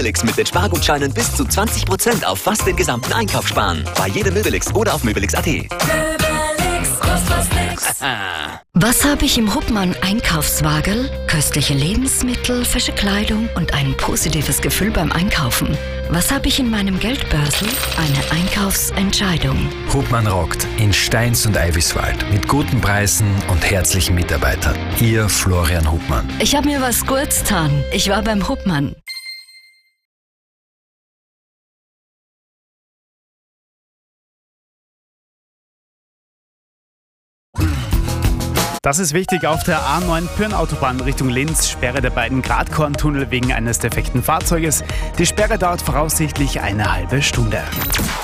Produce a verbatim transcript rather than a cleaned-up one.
Möbelix mit den Spargutscheinen bis zu zwanzig Prozent auf fast den gesamten Einkauf sparen. Bei jedem Möbelix oder auf möbelix punkt at. Möbelix, kostet was nix. Was habe ich im Hubmann Einkaufswagen? Köstliche Lebensmittel, fesche Kleidung und ein positives Gefühl beim Einkaufen. Was habe ich in meinem Geldbörsel? Eine Einkaufsentscheidung. Hubmann rockt in Steins und Eiviswald mit guten Preisen und herzlichen Mitarbeitern. Ihr Florian Hubmann. Ich habe mir was Gutes getan. Ich war beim Hubmann. Das ist wichtig auf der A neun Pirn-Autobahn Richtung Linz. Sperre der beiden Gradkorntunnel wegen eines defekten Fahrzeuges. Die Sperre dauert voraussichtlich eine halbe Stunde.